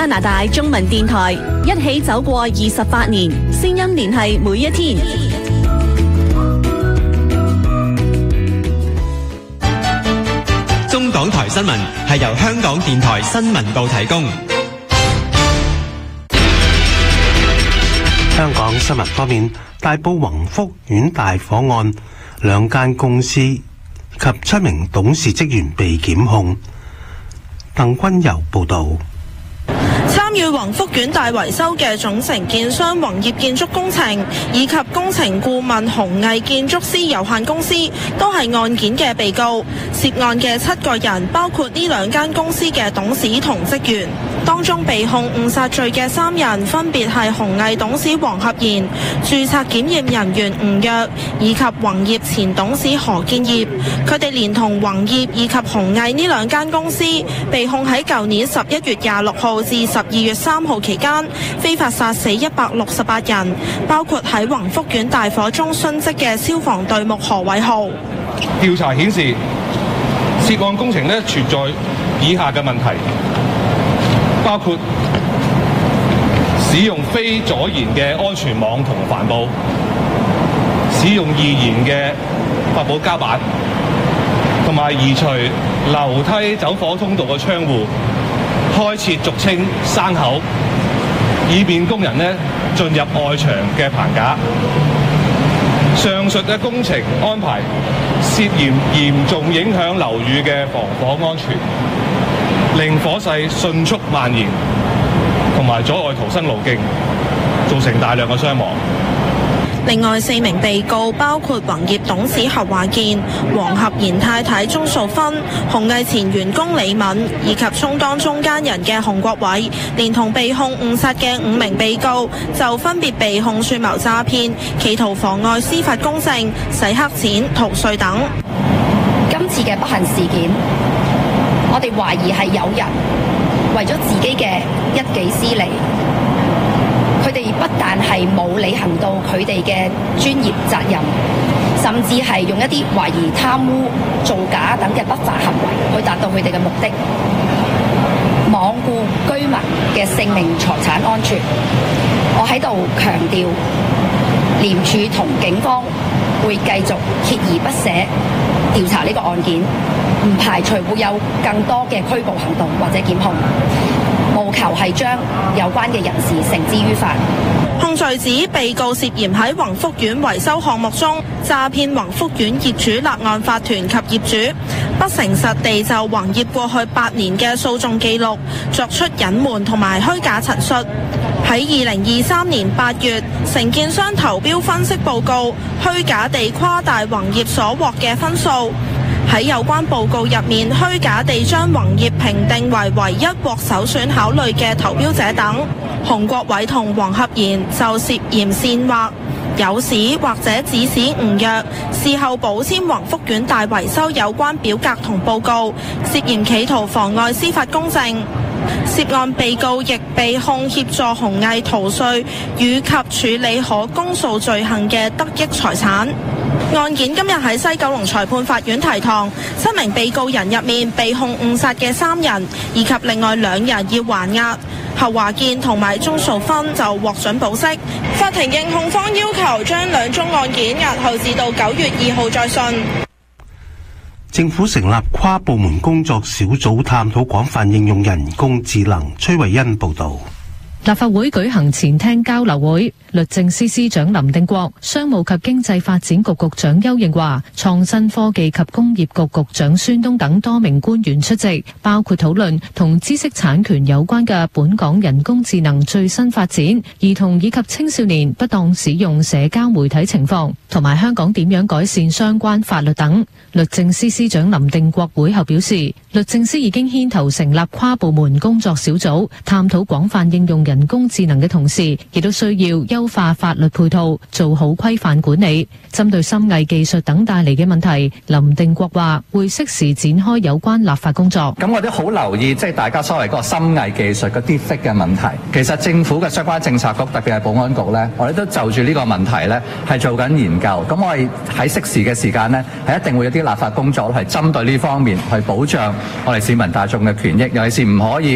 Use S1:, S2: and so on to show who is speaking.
S1: 加拿大中文電台，一起走過28年，聲音聯繫每一天。
S2: 中港台新聞係由香港電台新聞部提供。
S3: 香港新聞方面，大埔宏福苑大火案，2間公司及7名董事職員被檢控。鄧君柔報道。
S4: 參與宏福苑大維修嘅總承建商宏業建築工程以及工程顧問鴻毅建築師有限公司都係案件嘅被告。涉案嘅7個人包括呢2間公司嘅董事同職員，當中被控誤殺罪嘅3人分別係鴻毅董事黃合賢、註冊檢驗人員吳躍以及宏業前董事何建業。佢哋連同宏業以及鴻毅呢2間公司被控喺舊年11月26號至12月3號期間非法殺死168人，包括喺宏福苑大火中殉職嘅消防隊目何偉豪。
S5: 調查顯示，涉案工程存在以下嘅問題，包括使用非阻燃嘅安全網同帆布，使用易燃嘅發泡膠板，同埋移除樓梯走火通道嘅窗戶，開設俗稱山口，以便工人進入外牆嘅棚架。上述嘅工程安排涉嫌嚴重影響樓宇嘅防火安全，令火勢迅速蔓延，同埋阻礙逃生路徑，造成大量嘅傷亡。
S4: 另外4名被告包括宏業董事何華健、黃合賢太太鍾素芬、鴻毅前員工李敏以及充當中間人嘅洪國偉，連同被控誤殺嘅5名被告就分別被控串謀詐騙、企圖妨礙司法公正、洗黑錢、逃稅等。
S6: 今次嘅不幸事件，我哋懷疑係有人為咗自己嘅一己私利，佢哋不但係冇履行到佢哋嘅專業責任，甚至係用一啲懷疑貪污、造假等嘅不法行為去達到佢哋嘅目的，罔顧居民嘅性命財產安全。我喺度強調，廉署同警方會繼續鍥而不捨調查呢個案件，唔排除會有更多嘅拘捕行動或者檢控，務求係將有關嘅人士繩之於法。
S4: 控罪指被告涉嫌喺宏福苑維修項目中詐騙宏福苑業主立案法團及業主，不誠實地就宏業過去8年嘅訴訟記錄作出隱瞞同埋虛假陳述。喺2023年8月，承建商投標分析報告虛假地誇大宏業所獲嘅分數。喺有關報告入面，虛假地將宏業評定為唯一獲首選考慮嘅投標者等。洪國偉同黃合賢就涉嫌煽惑、誘使或者指使吳躍事後補簽宏福苑大維修有關表格同報告，涉嫌企圖妨礙司法公正。涉案被告亦被控協助鴻毅逃稅以及處理可公訴罪行嘅得益財產。案件今日喺西九龍裁判法院提堂，7名被告人入面被控誤殺嘅3人，以及另外2人要還押。何華健同埋鍾素芬就獲准保釋。法庭應控方要求將2宗案件押後至到9月2號再訊。
S3: 政府成立跨部門工作小組探討廣泛應用人工智能。崔慧欣報道。
S7: 立法會舉行前廳交流會，律政司司長林定國、商務及經濟發展局局長丘應樺、創新科技及工業局局長孫東等多名官員出席，包括討論同知識產權有關嘅本港人工智能最新發展、兒童以及青少年不當使用社交媒體情況，同埋香港點樣改善相關法律等。律政司司長林定國會後表示，律政司已經牽頭成立跨部門工作小組，探討廣泛應用人工智能嘅同時，亦都需要優化法律配套，做好規範管理。針對深偽技術等帶嚟嘅問題，林定國話會適時展開有關立法工作。
S8: 咁我都好留意，即係大家所謂嗰個深偽技術嗰啲 deepfake 嘅問題。其實政府嘅相關政策局，特別係保安局咧，我哋都就住呢個問題咧係做緊研究。咁我哋喺適時嘅時間咧，係一定會有啲立法工作係針對呢方面去保障我哋市民大眾嘅權益，尤其是唔可以